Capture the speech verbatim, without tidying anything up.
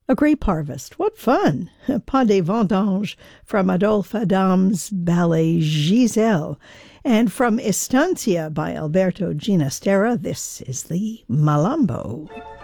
A grape harvest, what fun! Pas des vendanges from Adolphe Adam's ballet Giselle. And from Estancia by Alberto Ginastera, this is the Malambo.